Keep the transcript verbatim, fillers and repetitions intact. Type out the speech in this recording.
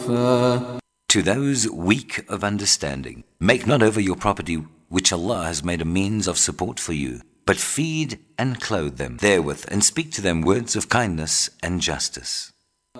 To those weak of understanding, make not over your property which Allah has made a means of support for you, but feed and clothe them therewith, and speak to them words of kindness and justice.